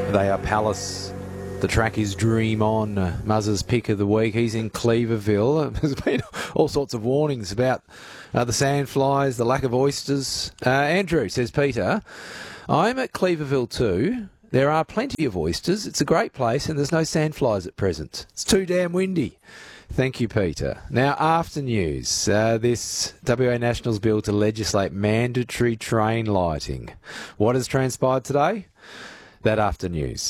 They are Palace. The track is Dream On. Muzz's pick of the week. He's in Cleaverville. There's been all sorts of warnings about the sandflies, the lack of oysters. Andrew, says Peter, I'm at Cleaverville too. There are plenty of oysters. It's a great place and there's no sandflies at present. It's too damn windy. Thank you, Peter. Now, after news, this WA Nationals bill to legislate mandatory train lighting. What has transpired today? That after news.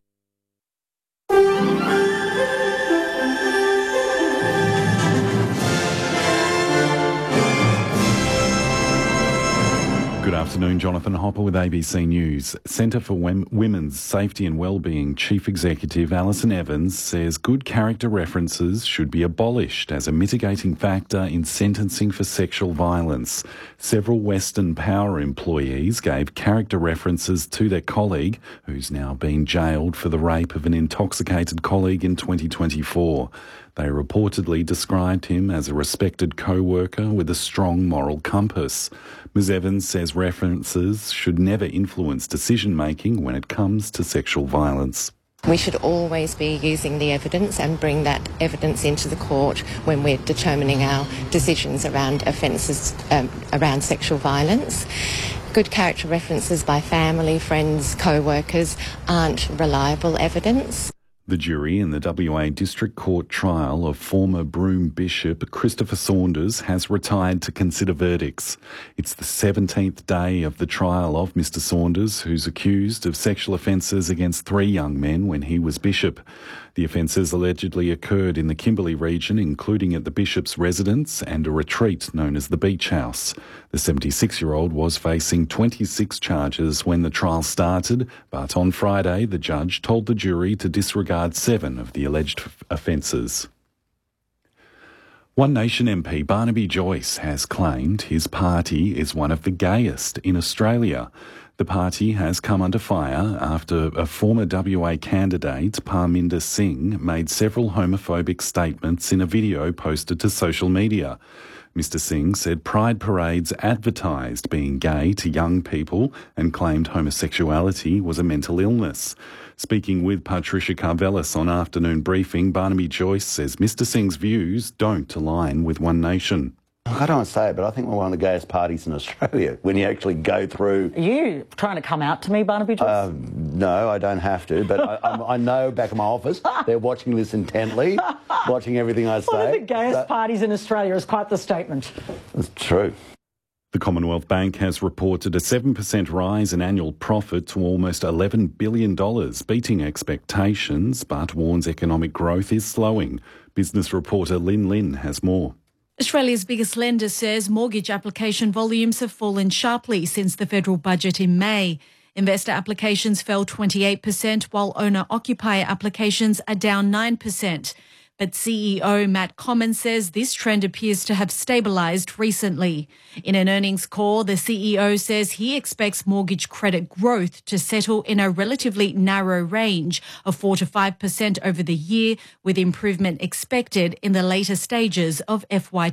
Good afternoon, Jonathan Hopper with ABC News. Centre for Women's Safety and Wellbeing Chief Executive Alison Evans says good character references should be abolished as a mitigating factor in sentencing for sexual violence. Several Western Power employees gave character references to their colleague, who's now been jailed for the rape of an intoxicated colleague in 2024. They reportedly described him as a respected co-worker with a strong moral compass. Ms Evans says references should never influence decision-making when it comes to sexual violence. We should always be using the evidence and bring that evidence into the court when we're determining our decisions around offences around sexual violence. Good character references by family, friends, co-workers aren't reliable evidence. The jury in the WA District Court trial of former Broome Bishop Christopher Saunders has retired to consider verdicts. It's the 17th day of the trial of Mr Saunders, who's accused of sexual offences against 3 young men when he was bishop. The offences allegedly occurred in the Kimberley region, including at the bishop's residence and a retreat known as the Beach House. The 76-year-old was facing 26 charges when the trial started, but on Friday the judge told the jury to disregard 7 of the alleged offences. One Nation MP Barnaby Joyce has claimed his party is one of the gayest in Australia. The party has come under fire after a former WA candidate, Parminder Singh, made several homophobic statements in a video posted to social media. Mr Singh said pride parades advertised being gay to young people and claimed homosexuality was a mental illness. Speaking with Patricia Carvelis on Afternoon Briefing, Barnaby Joyce says Mr Singh's views don't align with One Nation. I don't say it, but I think we're one of the gayest parties in Australia when you actually go through... Are you trying to come out to me, Barnaby Joyce? No, I don't have to, but I know back in my office they're watching this intently, watching everything I say. One of the gayest parties in Australia is quite the statement. It's true. The Commonwealth Bank has reported a 7% rise in annual profit to almost $11 billion, beating expectations, but warns economic growth is slowing. Business reporter Lynn Lynn has more. Australia's biggest lender says mortgage application volumes have fallen sharply since the federal budget in May. Investor applications fell 28%, while owner-occupier applications are down 9%. But CEO Matt Comyn says this trend appears to have stabilised recently. In an earnings call, the CEO says he expects mortgage credit growth to settle in a relatively narrow range of 4 to 5% over the year, with improvement expected in the later stages of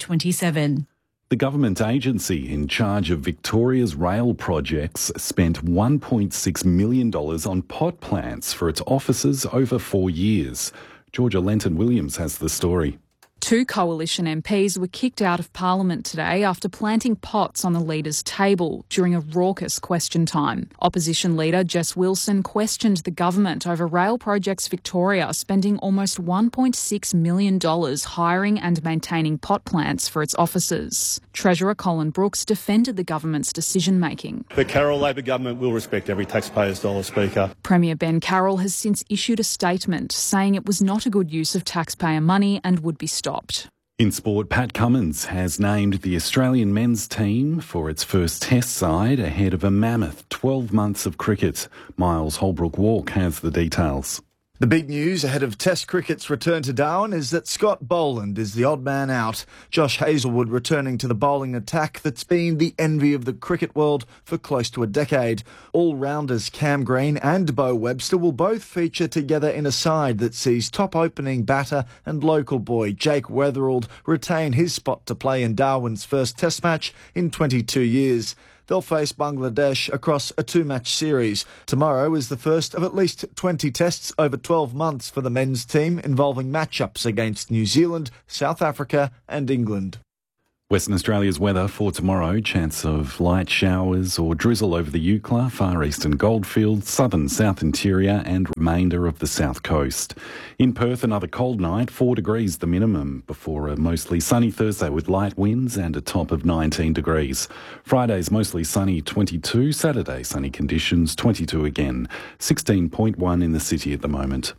FY27. The government agency in charge of Victoria's rail projects spent $1.6 million on pot plants for its offices over 4 years. Georgia Lenton-Williams has the story. 2 coalition MPs were kicked out of Parliament today after planting pots on the leader's table during a raucous question time. Opposition leader Jess Wilson questioned the government over Rail Projects Victoria spending almost $1.6 million hiring and maintaining pot plants for its offices. Treasurer Colin Brooks defended the government's decision-making. The Carroll Labor government will respect every taxpayer's dollar, Speaker. Premier Ben Carroll has since issued a statement saying it was not a good use of taxpayer money and would be stopped. In sport, Pat Cummins has named the Australian men's team for its first test side ahead of a mammoth 12 months of cricket. Miles Holbrook-Walk has the details. The big news ahead of Test cricket's return to Darwin is that Scott Boland is the odd man out. Josh Hazlewood returning to the bowling attack that's been the envy of the cricket world for close to a decade. All-rounders Cam Green and Beau Webster will both feature together in a side that sees top opening batter and local boy Jake Weatherald retain his spot to play in Darwin's first Test match in 22 years. They'll face Bangladesh across a two-match series. Tomorrow is the first of at least 20 tests over 12 months for the men's team, involving matchups against New Zealand, South Africa and England. Western Australia's weather for tomorrow, chance of light showers or drizzle over the Eucla, far eastern Goldfields, southern South Interior and remainder of the south coast. In Perth, another cold night, 4 degrees the minimum, before a mostly sunny Thursday with light winds and a top of 19 degrees. Friday's mostly sunny, 22, Saturday sunny conditions, 22 again, 16.1 in the city at the moment.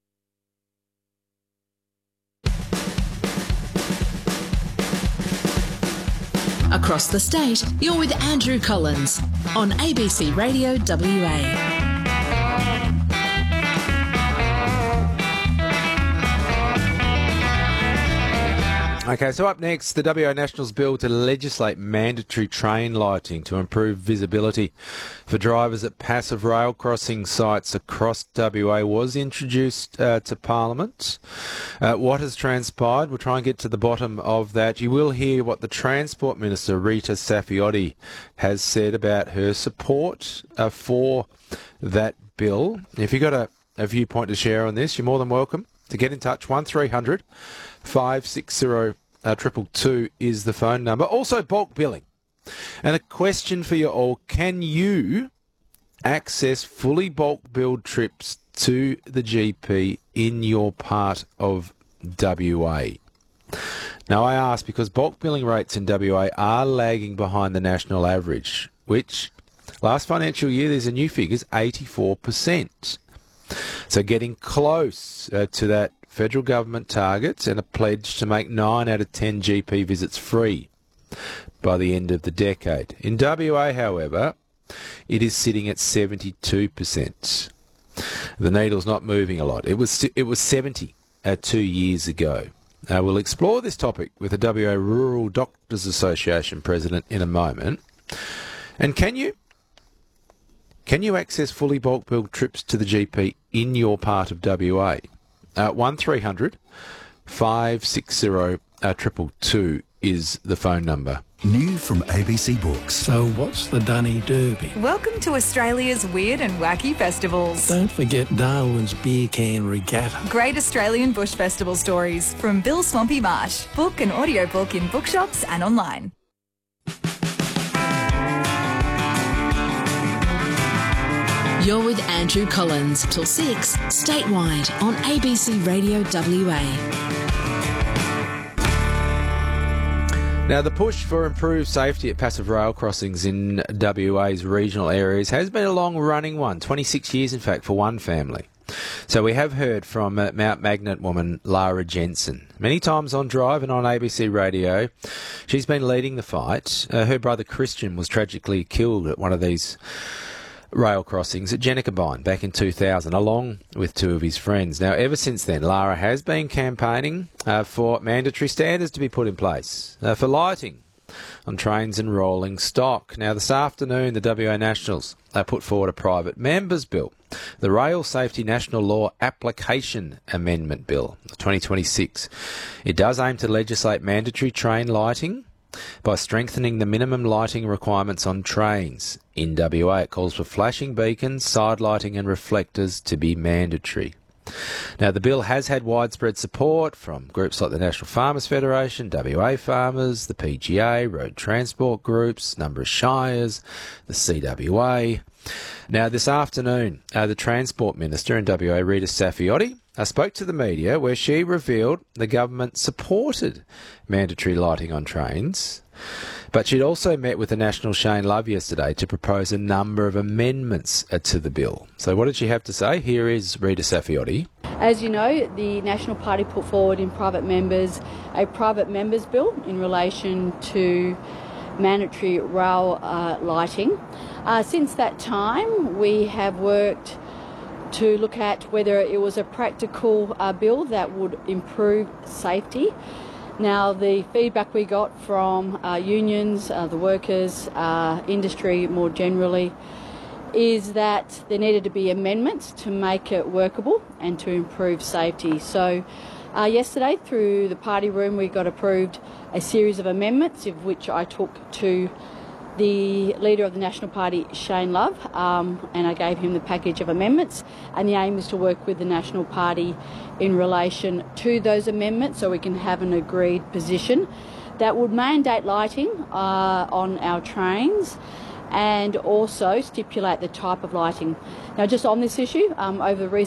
Across the state, you're with Andrew Collins on ABC Radio WA. Okay, so up next, the WA Nationals bill to legislate mandatory train lighting to improve visibility for drivers at passive rail crossing sites across WA was introduced to Parliament. What has transpired? We'll try and get to the bottom of that. You will hear what the Transport Minister, Rita Saffioti, has said about her support for that bill. If you've got a viewpoint to share on this, you're more than welcome to get in touch. 1300 560 222 is the phone number. Also, bulk billing. And a question for you all. Can you access fully bulk billed trips to the GP in your part of WA? Now, I ask because bulk billing rates in WA are lagging behind the national average, which last financial year, there's a new figure, is 84%. So getting close to that federal government targets and a pledge to make 9 out of 10 GP visits free by the end of the decade. In WA, however, it is sitting at 72%. The needle's not moving a lot. It was 70 2 years ago. We'll explore this topic with the WA Rural Doctors Association president in a moment. And can you access fully bulk billed trips to the GP in your part of WA? 1300 560 222 is the phone number. New from ABC Books. So what's the Dunny Derby? Welcome to Australia's weird and wacky festivals. Don't forget Darwin's Beer Can Regatta. Great Australian Bush Festival stories from Bill Swampy Marsh. Book and audiobook in bookshops and online. You're with Andrew Collins till 6 statewide on ABC Radio WA. Now, the push for improved safety at passive rail crossings in WA's regional areas has been a long-running one, 26 years, in fact, for one family. So we have heard from Mount Magnet woman Lara Jensen. Many times on Drive and on ABC Radio, she's been leading the fight. Her brother Christian was tragically killed at one of these rail crossings at Jennakabine back in 2000, along with 2 of his friends. Now, ever since then, Lara has been campaigning for mandatory standards to be put in place for lighting on trains and rolling stock. Now, this afternoon, the WA Nationals put forward a private members bill, the Rail Safety National Law Application Amendment Bill 2026. It does aim to legislate mandatory train lighting by strengthening the minimum lighting requirements on trains. In WA, it calls for flashing beacons, side lighting and reflectors to be mandatory. Now, the bill has had widespread support from groups like the National Farmers Federation, WA Farmers, the PGA, road transport groups, a number of shires, the CWA. Now, this afternoon, the Transport Minister in WA, Rita Saffioti, spoke to the media where she revealed the government supported mandatory lighting on trains, but she'd also met with the National Shane Love yesterday to propose a number of amendments to the bill. So what did she have to say? Here is Rita Saffioti. As you know, the National Party put forward in private members a private members bill in relation to mandatory rail lighting. Since that time, we have worked to look at whether it was a practical bill that would improve safety. Now, the feedback we got from unions, the workers, industry more generally, is that there needed to be amendments to make it workable and to improve safety. So yesterday, through the party room, we got approved a series of amendments, of which I took to the leader of the National Party, Shane Love, and I gave him the package of amendments, and the aim is to work with the National Party in relation to those amendments so we can have an agreed position that would mandate lighting on our trains and also stipulate the type of lighting. Now, just on this issue, over the recent